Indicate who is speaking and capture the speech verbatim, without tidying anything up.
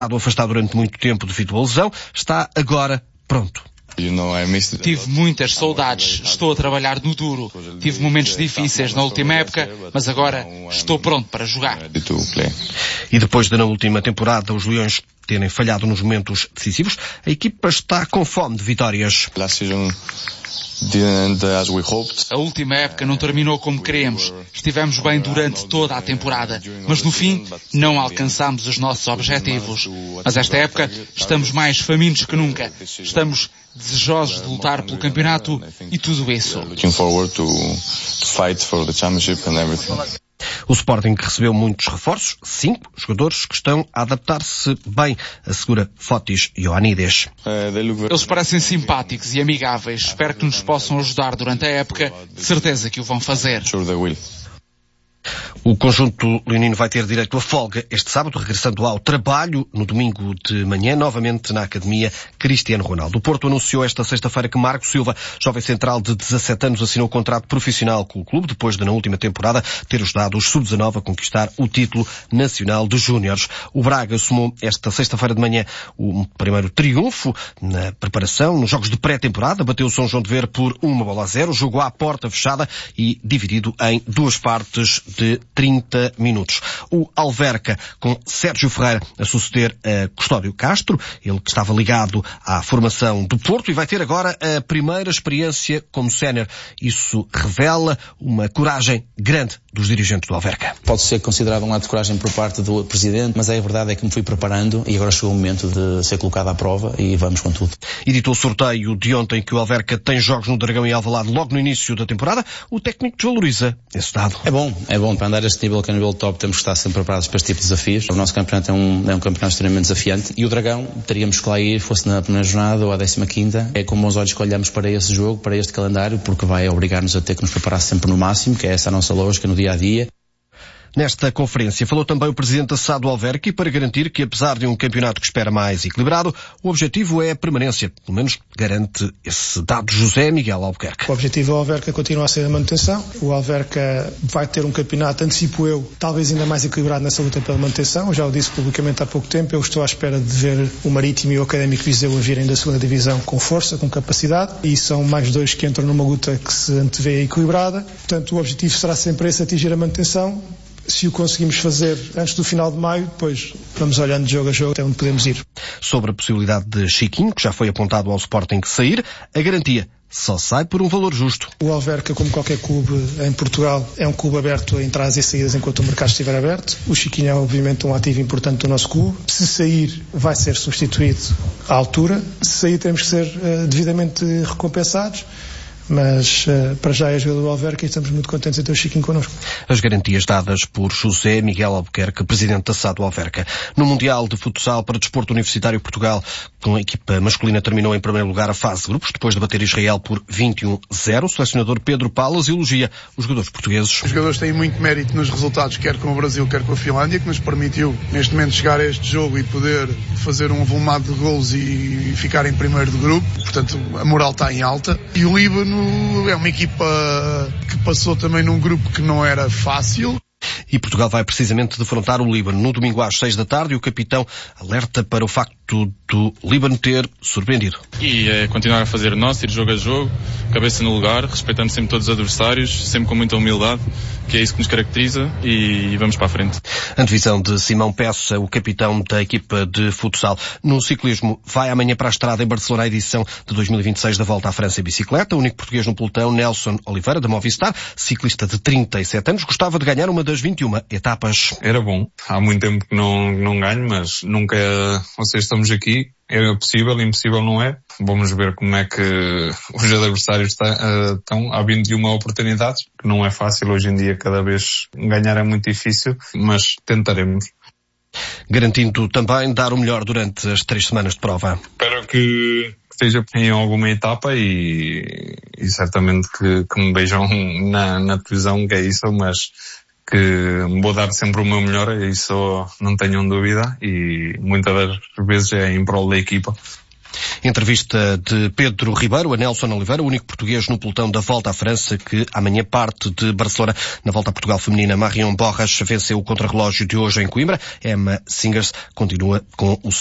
Speaker 1: afastado durante muito tempo devido à lesão, está agora pronto.
Speaker 2: Tive muitas saudades, estou a trabalhar no duro. Tive momentos difíceis na última época, mas agora estou pronto para jogar.
Speaker 1: E depois de na última temporada os Leões terem falhado nos momentos decisivos, a equipa está com fome de vitórias.
Speaker 2: A última época não terminou como queríamos. Estivemos bem durante toda a temporada, mas no fim não alcançámos os nossos objetivos. Mas esta época estamos mais famintos que nunca. Estamos desejosos de lutar pelo campeonato e tudo isso.
Speaker 1: O Sporting recebeu muitos reforços, cinco jogadores que estão a adaptar-se bem, assegura Fotis Ioannidis.
Speaker 2: Eles parecem simpáticos e amigáveis. Espero que nos possam ajudar durante a época. De certeza que o vão fazer.
Speaker 1: O conjunto leonino vai ter direito a folga este sábado, regressando ao trabalho no domingo de manhã, novamente na Academia Cristiano Ronaldo. O Porto anunciou esta sexta-feira que Marco Silva, jovem central de dezassete anos, assinou contrato profissional com o clube, depois de, na última temporada, ter ajudado os sub dezanove a conquistar o título nacional de júniores. O Braga somou esta sexta-feira de manhã o primeiro triunfo na preparação, nos jogos de pré-temporada, bateu o São João de Ver por uma bola a zero, jogou à porta fechada e dividido em duas partes de trinta minutos. O Alverca, com Sérgio Ferreira a suceder a Custódio Castro, ele que estava ligado à formação do Porto, e vai ter agora a primeira experiência como sénior. Isso revela uma coragem grande dos dirigentes do Alverca.
Speaker 3: Pode ser considerado um ato de coragem por parte do Presidente, mas a verdade é que me fui preparando e agora chegou o momento de ser colocado à prova e vamos com tudo.
Speaker 1: Editou o sorteio de ontem que o Alverca tem jogos no Dragão e Alvalade logo no início da temporada. O técnico desvaloriza esse dado.
Speaker 3: É bom, é bom. Para andar a este nível, que é um nível top, temos que estar sempre preparados para este tipo de desafios. O nosso campeonato é um, é um campeonato extremamente desafiante e o Dragão teríamos que lá ir, fosse na primeira jornada ou à décima quinta. É com bons olhos que olhamos para esse jogo, para este calendário, porque vai obrigar-nos a ter que nos preparar sempre no máximo, que é essa a nossa lógica no dia a dia.
Speaker 1: Nesta conferência falou também o presidente da S A D do Alverca e para garantir que, apesar de um campeonato que espera mais equilibrado, o objetivo é a permanência. Pelo menos garante esse dado José Miguel Albuquerque.
Speaker 4: O objetivo do Alverca continua a ser a manutenção. O Alverca vai ter um campeonato, antecipo eu, talvez ainda mais equilibrado nessa luta pela manutenção. Eu já o disse publicamente há pouco tempo. Eu estou à espera de ver o Marítimo e o Académico Viseu a virem da segunda divisão com força, com capacidade. E são mais dois que entram numa luta que se antevê equilibrada. Portanto, o objetivo será sempre esse, atingir a manutenção. Se o conseguimos fazer antes do final de maio, depois vamos olhando de jogo a jogo até onde podemos ir.
Speaker 1: Sobre a possibilidade de Chiquinho, que já foi apontado ao Sporting sair, a garantia só sai por um valor justo.
Speaker 4: O Alverca, como qualquer clube em Portugal, é um clube aberto a entradas e saídas enquanto o mercado estiver aberto. O Chiquinho é obviamente um ativo importante do nosso clube. Se sair, vai ser substituído à altura. Se sair, temos que ser uh, devidamente recompensados. Mas uh, para já é jogador do Alverca e estamos muito contentes em ter o Chiquinho connosco.
Speaker 1: As garantias dadas por José Miguel Albuquerque, presidente da S A D do Alverca. No Mundial de Futsal para Desporto Universitário Portugal, com a equipa masculina terminou em primeiro lugar a fase de grupos, depois de bater Israel por vinte e um a zero. O selecionador Pedro Palas elogia os jogadores portugueses.
Speaker 5: Os jogadores têm muito mérito nos resultados, quer com o Brasil, quer com a Finlândia, que nos permitiu neste momento chegar a este jogo e poder fazer um avolumado de gols e ficar em primeiro de grupo. Portanto, a moral está em alta. E o Líbano é uma equipa que passou também num grupo que não era fácil.
Speaker 1: E Portugal vai precisamente defrontar o Líbano no domingo às seis da tarde e o capitão alerta para o facto do Líbano ter surpreendido.
Speaker 6: E é continuar a fazer o nosso, ir jogo a jogo, cabeça no lugar, respeitando sempre todos os adversários, sempre com muita humildade, que é isso que nos caracteriza, e vamos para a frente.
Speaker 1: Antevisão de Simão Peça, o capitão da equipa de futsal. No ciclismo, vai amanhã para a estrada em Barcelona a edição de dois mil e vinte e seis da Volta à França em bicicleta. O único português no pelotão, Nelson Oliveira, da Movistar, ciclista de trinta e sete anos, gostava de ganhar uma das vinte e uma etapas.
Speaker 7: Era bom. Há muito tempo que não, não ganho, mas nunca, vocês estamos aqui, é possível, impossível não é. Vamos ver como é que os adversários está, uh, estão. Há vinte e uma oportunidades, que não é fácil hoje em dia, cada vez ganhar é muito difícil, mas tentaremos.
Speaker 1: Garantindo também dar o melhor durante as três semanas de prova.
Speaker 7: Espero que esteja em alguma etapa e, e certamente que, que me vejam na, na televisão, que é isso, mas que vou dar sempre o meu melhor, isso não tenham dúvida, e muitas das vezes é em prol da equipa.
Speaker 1: Entrevista de Pedro Ribeiro a Nelson Oliveira, o único português no pelotão da Volta à França, que amanhã parte de Barcelona. Na Volta a Portugal feminina, Marion Borras venceu o contrarrelógio de hoje em Coimbra. Emma Singers continua com o